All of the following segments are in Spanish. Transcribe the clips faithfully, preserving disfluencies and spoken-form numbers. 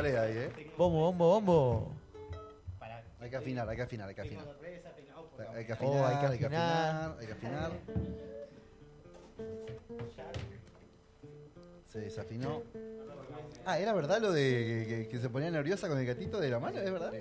pared ahí, ¿eh? Bombo, bombo, bombo. Hay que afinar, hay que afinar, hay que afinar. Hay que Oh, hay afinar, que hay que afinar. afinar, hay que afinar. Se desafinó. Ah, ¿era verdad lo de que, que- que se ponía nerviosa con el gatito de la mano? ¿Es verdad?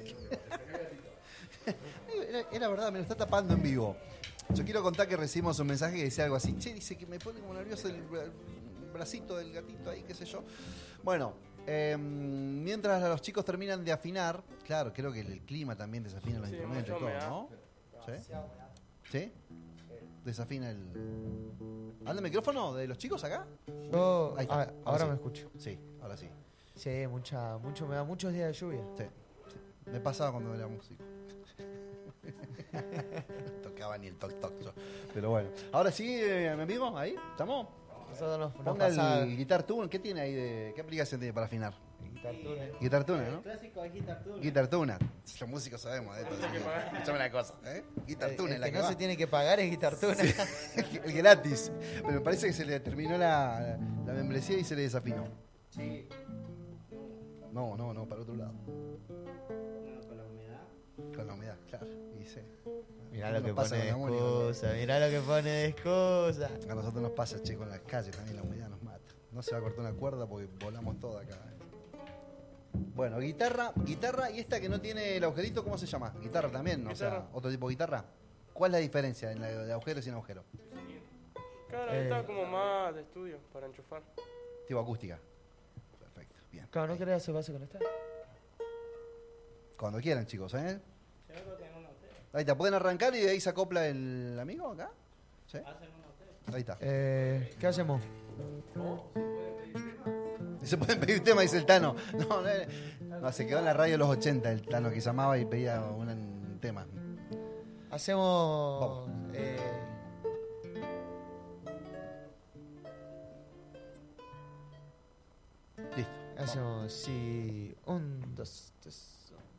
Era, era verdad, me lo está tapando en vivo. Yo quiero contar que recibimos un mensaje que decía algo así. Che, dice que me pone como nervioso el, bra- bracito del gatito ahí, qué sé yo. Bueno, eh, mientras los chicos terminan de afinar, claro, creo que el, el clima también desafina los Sí, instrumentos y mucha todo, humedad. ¿no? ¿Sí? ¿Sí? Desafina el... ¿Anda el micrófono de los chicos acá? Yo, Ahí está, ah, ahora sí. me escucho. Sí, ahora sí. Sí, mucha, mucho, me da muchos días de lluvia. Sí, sí. Me pasaba cuando era músico. No tocaba ni el toc toc yo. Pero bueno. Ahora sí, eh, mi amigo, ahí, ¿estamos? Nosotros nos, nos Ponga pasa- el Guitar Tune. ¿Qué tiene ahí de, qué aplicación tiene para afinar? Guitar Tune. Guitar Tune, ¿no? Clásico de Guitar Tune. Guitar Tune. Los músicos sabemos de esto. así que escuchame una cosa, ¿eh? Guitar El, Tune, el la que que no va. se tiene que pagar es Guitar Tune. El gratis. Pero me parece que se le terminó la, la membresía y se le desafinó. Sí. No, no, no, para otro lado. No, con la humedad. Con la humedad, claro. Y sí. Mirá A lo nosotros que nos pasa pone de con la Mónica, ¿no? excusa, mirá lo que pone de excusa. A nosotros nos pasa, che, con las calles también la humedad nos mata. No se va a cortar una cuerda porque volamos todo acá. ¿eh? Bueno, guitarra, guitarra y esta que no tiene el agujerito, ¿cómo se llama? Guitarra también, o sea, Guitarra. otro tipo de guitarra. ¿Cuál es la diferencia en la de agujero y sin agujero? Claro, Eh. está como más de estudio para enchufar. Tipo acústica. Perfecto, bien. Claro, ¿no Ahí. querés hacer base con esta? Cuando quieran, chicos, ¿eh? Si algo tienen uno ustedes. Ahí está, ¿pueden arrancar y de ahí se acopla el amigo acá? ¿Sí? Hacen uno ustedes. Ahí está. Eh, ¿Qué hacemos? Y se pueden pedir tema, dice el Tano. No, no, eh, no, se quedó en la radio de los ochenta el Tano que llamaba y pedía un, un tema. Hacemos... Eh, Listo. hacemos... Sí... Un, dos, tres...